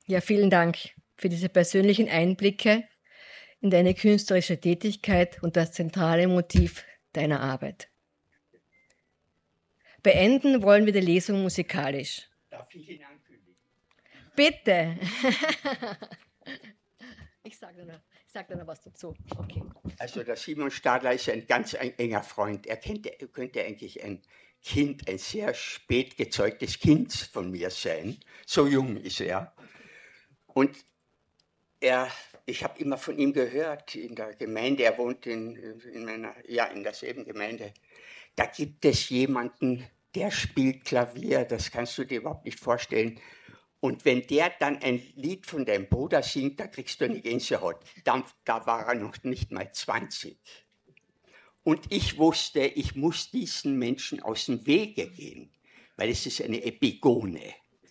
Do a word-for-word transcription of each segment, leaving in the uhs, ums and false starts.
Ja, vielen Dank für diese persönlichen Einblicke in deine künstlerische Tätigkeit und das zentrale Motiv deiner Arbeit. Beenden wollen wir die Lesung musikalisch. Darf ich ihn ankündigen? Bitte! Ich sage da, sag da noch was dazu. Okay. Also der Simon Stadler ist ein ganz ein enger Freund. Er könnte, könnte eigentlich ein Kind, ein sehr spät gezeugtes Kind von mir sein. So jung ist er. Und er, ich habe immer von ihm gehört in der Gemeinde, er wohnt in, in, meiner, ja, in derselben Gemeinde. Da gibt es jemanden, der spielt Klavier, das kannst du dir überhaupt nicht vorstellen. Und wenn der dann ein Lied von deinem Bruder singt, da kriegst du eine Gänsehaut. Da, da war er noch nicht mal zwanzig. Und ich wusste, ich muss diesen Menschen aus dem Wege gehen, weil es ist eine Epigone.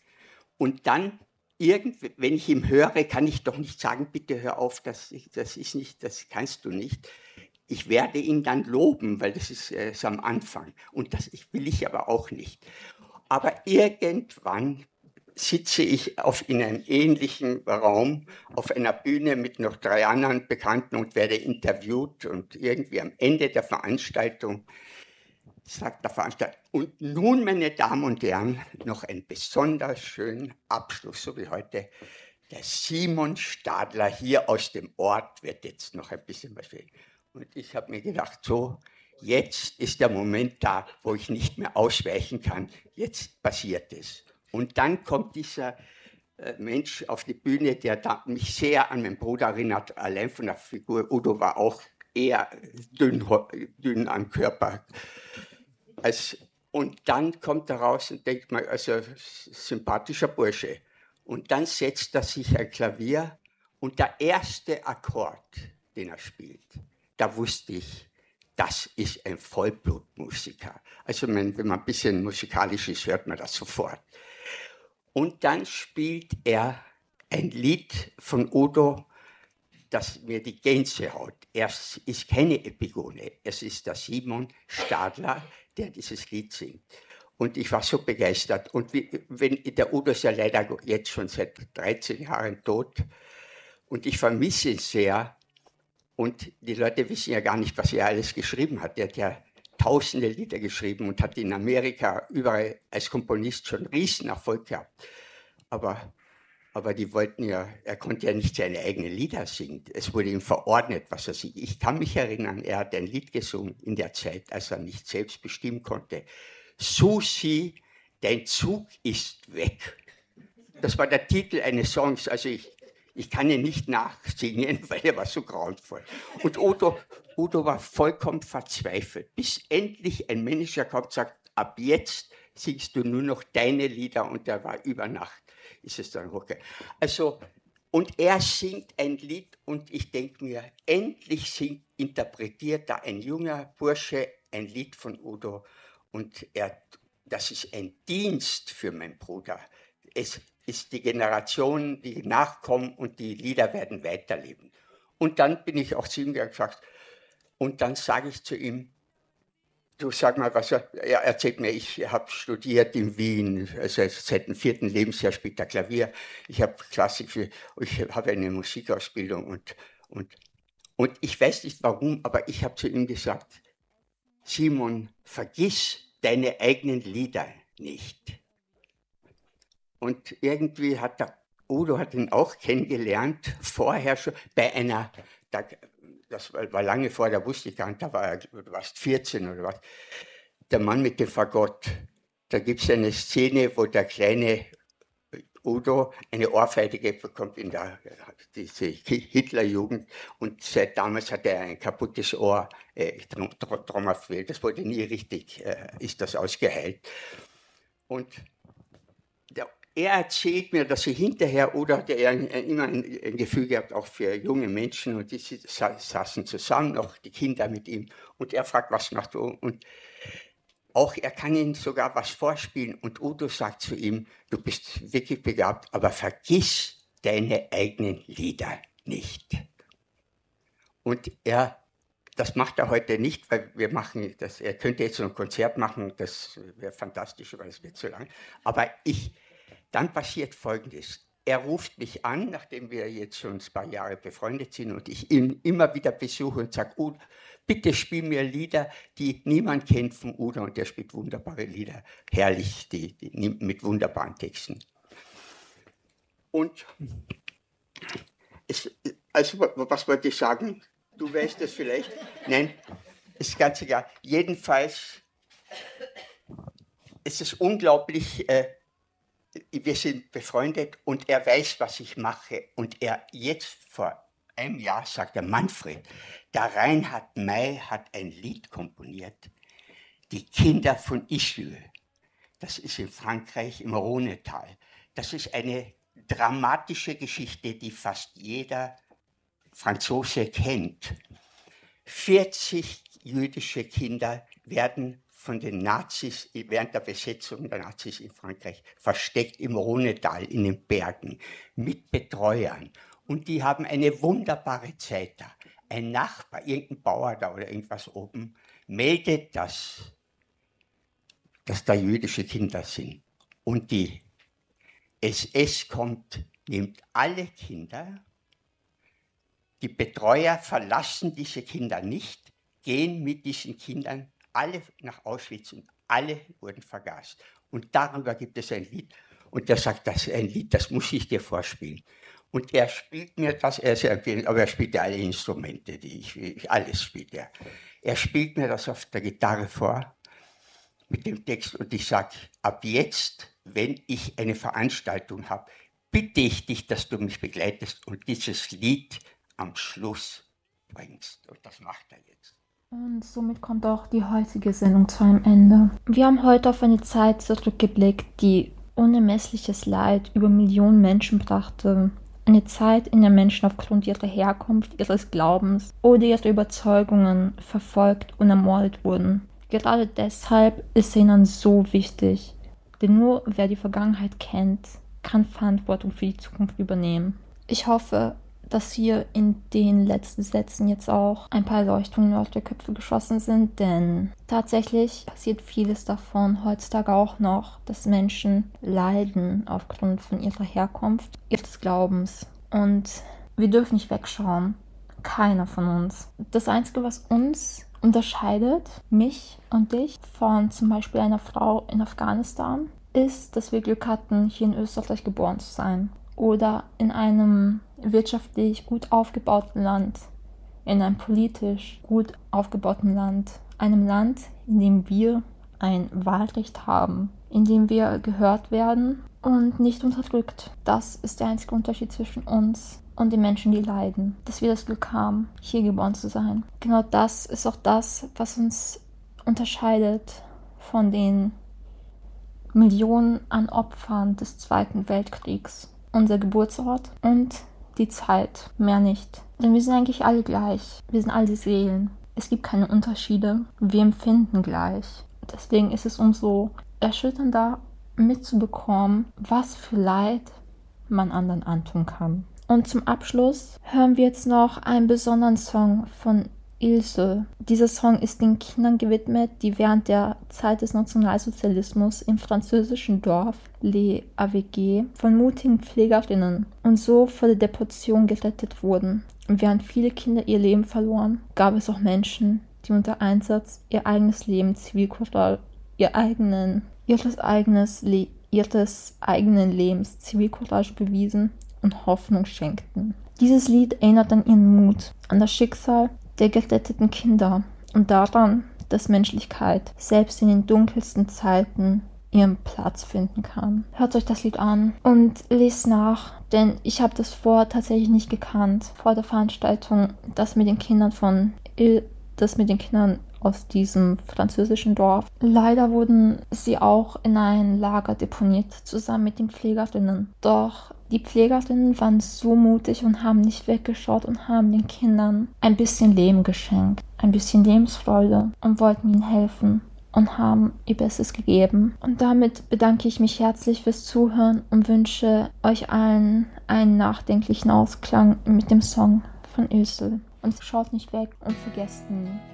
Und dann, irgendwie, wenn ich ihm höre, kann ich doch nicht sagen, bitte hör auf, das, das ist nicht, das kannst du nicht. Ich werde ihn dann loben, weil das ist, äh, ist am Anfang. Und das will ich aber auch nicht. Aber irgendwann sitze ich auf, in einem ähnlichen Raum auf einer Bühne mit noch drei anderen Bekannten und werde interviewt. Und irgendwie am Ende der Veranstaltung sagt der Veranstalter, und nun, meine Damen und Herren, noch einen besonders schönen Abschluss, so wie heute. Der Simon Stadler hier aus dem Ort wird jetzt noch ein bisschen was sehen. Und ich habe mir gedacht, so, jetzt ist der Moment da, wo ich nicht mehr ausweichen kann. Jetzt passiert es. Und dann kommt dieser äh, Mensch auf die Bühne, der da mich sehr an meinen Bruder erinnert, allein von der Figur. Udo war auch eher dünn, dünn am Körper. Als, und dann kommt er raus und denkt mal, also sympathischer Bursche. Und dann setzt er sich ein Klavier und der erste Akkord, den er spielt, da wusste ich, das ist ein Vollblutmusiker. Also wenn man ein bisschen musikalisch ist, hört man das sofort. Und dann spielt er ein Lied von Udo, das mir die Gänsehaut. Er ist keine Epigone, es ist der Simon Stadler, der dieses Lied singt. Und ich war so begeistert. Und wie, wenn, der Udo ist ja leider jetzt schon seit dreizehn Jahren tot. Und ich vermisse ihn sehr. Und die Leute wissen ja gar nicht, was er alles geschrieben hat. Er hat ja tausende Lieder geschrieben und hat in Amerika überall als Komponist schon Riesenerfolg gehabt. Aber, aber die wollten ja, er konnte ja nicht seine eigenen Lieder singen. Es wurde ihm verordnet, was er singt. Ich kann mich erinnern, er hat ein Lied gesungen in der Zeit, als er nicht selbst bestimmen konnte. Susi, dein Zug ist weg. Das war der Titel eines Songs. Also ich, ich kann ihn nicht nachsingen, weil er war so grauenvoll. Und Udo, Udo war vollkommen verzweifelt, bis endlich ein Manager kommt und sagt, ab jetzt singst du nur noch deine Lieder, und der war über Nacht, ist es dann okay. Also, und er singt ein Lied und ich denke mir, endlich singt, interpretiert da ein junger Bursche ein Lied von Udo, und er, das ist ein Dienst für meinen Bruder. Es ist die Generation, die nachkommen, und die Lieder werden weiterleben. Und dann bin ich auch zu ihm gesagt, und dann sage ich zu ihm, du sag mal, was er, er erzählt mir, ich habe studiert in Wien, also seit dem vierten Lebensjahr spielt er Klavier, ich habe Klassik, ich habe eine Musikausbildung und, und, und ich weiß nicht warum, aber ich habe zu ihm gesagt, Simon, vergiss deine eigenen Lieder nicht. Und irgendwie hat der Udo hat ihn auch kennengelernt, vorher schon, bei einer, da, das war lange vor, da wusste ich gar nicht, da war er, du warst vierzehn oder was, der Mann mit dem Fagott. Da gibt es eine Szene, wo der kleine Udo eine Ohrfeige bekommt in der diese Hitlerjugend, und seit damals hat er ein kaputtes Ohr, äh, Traumaphil, das wurde nie richtig, äh, ist das ausgeheilt. Und der, er erzählt mir, dass sie hinterher, oder hat er immer ein, ein Gefühl gehabt, auch für junge Menschen, und die saßen zusammen, noch die Kinder mit ihm, und er fragt, was machst du? Und auch er kann ihnen sogar was vorspielen, und Udo sagt zu ihm, du bist wirklich begabt, aber vergiss deine eigenen Lieder nicht. Und er, das macht er heute nicht, weil wir machen das, er könnte jetzt so ein Konzert machen, das wäre fantastisch, aber das wird zu lang. Aber ich, dann passiert Folgendes, er ruft mich an, nachdem wir jetzt schon ein paar Jahre befreundet sind und ich ihn immer wieder besuche und sage, Udo, bitte spiel mir Lieder, die niemand kennt von Udo, und der spielt wunderbare Lieder, herrlich, die, die, mit wunderbaren Texten. Und es, also was wollte ich sagen? Du weißt es vielleicht? Nein, ist ganz egal. Jedenfalls ist es unglaublich, äh, wir sind befreundet und er weiß, was ich mache. Und er jetzt vor einem Jahr sagt er, Manfred, der Reinhard May hat ein Lied komponiert, Die Kinder von Ischgl. Das ist in Frankreich im Rhonetal. Das ist eine dramatische Geschichte, die fast jeder Franzose kennt. vierzig jüdische Kinder werden von den Nazis während der Besetzung der Nazis in Frankreich versteckt im Rhonetal, in den Bergen, mit Betreuern. Und die haben eine wunderbare Zeit da. Ein Nachbar, irgendein Bauer da oder irgendwas oben, meldet, dass, dass da jüdische Kinder sind. Und die S S kommt, nimmt alle Kinder, die Betreuer verlassen diese Kinder nicht, gehen mit diesen Kindern alle nach Auschwitz und alle wurden vergast. Und darüber gibt es ein Lied. Und der sagt, das ist ein Lied, das muss ich dir vorspielen. Und er spielt mir das, er ist ein, aber er spielt ja alle Instrumente, die ich, ich alles spielt er. Er spielt mir das auf der Gitarre vor mit dem Text und ich sage, ab jetzt, wenn ich eine Veranstaltung habe, bitte ich dich, dass du mich begleitest und dieses Lied am Schluss bringst. Und das macht er jetzt. Und somit kommt auch die heutige Sendung zu einem Ende. Wir haben heute auf eine Zeit zurückgeblickt, die unermessliches Leid über Millionen Menschen brachte. Eine Zeit, in der Menschen aufgrund ihrer Herkunft, ihres Glaubens oder ihrer Überzeugungen verfolgt und ermordet wurden. Gerade deshalb ist sie ihnen so wichtig, denn nur wer die Vergangenheit kennt, kann Verantwortung für die Zukunft übernehmen. Ich hoffe, dass hier in den letzten Sätzen jetzt auch ein paar Erleuchtungen in eure Köpfe geschossen sind, denn tatsächlich passiert vieles davon heutzutage auch noch, dass Menschen leiden aufgrund von ihrer Herkunft, ihres Glaubens. Und wir dürfen nicht wegschauen. Keiner von uns. Das Einzige, was uns unterscheidet, mich und dich, von zum Beispiel einer Frau in Afghanistan, ist, dass wir Glück hatten, hier in Österreich geboren zu sein. Oder in einem wirtschaftlich gut aufgebauten Land, in einem politisch gut aufgebauten Land, einem Land, in dem wir ein Wahlrecht haben, in dem wir gehört werden und nicht unterdrückt. Das ist der einzige Unterschied zwischen uns und den Menschen, die leiden, dass wir das Glück haben, hier geboren zu sein. Genau das ist auch das, was uns unterscheidet von den Millionen an Opfern des Zweiten Weltkriegs. Unser Geburtsort und die Zeit, mehr nicht. Denn wir sind eigentlich alle gleich. Wir sind alle Seelen. Es gibt keine Unterschiede. Wir empfinden gleich. Deswegen ist es umso erschütternder mitzubekommen, was für Leid man anderen antun kann. Und zum Abschluss hören wir jetzt noch einen besonderen Song von Ilse. Dieser Song ist den Kindern gewidmet, die während der Zeit des Nationalsozialismus im französischen Dorf Les A V G von mutigen Pflegerinnen und so vor der Deportation gerettet wurden. Und während viele Kinder ihr Leben verloren, gab es auch Menschen, die unter Einsatz ihr eigenes Leben Zivilcourage, ihr eigenen, ihres, eigenes Le- ihres eigenen Lebens Zivilcourage bewiesen und Hoffnung schenkten. Dieses Lied erinnert an ihren Mut, an das Schicksal der geretteten Kinder und daran, dass Menschlichkeit selbst in den dunkelsten Zeiten ihren Platz finden kann. Hört euch das Lied an und lest nach, denn ich habe das vorher tatsächlich nicht gekannt, vor der Veranstaltung, das mit den Kindern von Il, das mit den Kindern aus diesem französischen Dorf. Leider wurden sie auch in ein Lager deponiert, zusammen mit den Pflegerinnen. Doch die Pflegerinnen waren so mutig und haben nicht weggeschaut und haben den Kindern ein bisschen Leben geschenkt, ein bisschen Lebensfreude und wollten ihnen helfen und haben ihr Bestes gegeben. Und damit bedanke ich mich herzlich fürs Zuhören und wünsche euch allen einen nachdenklichen Ausklang mit dem Song von Ilse. Und schaut nicht weg und vergesst nie.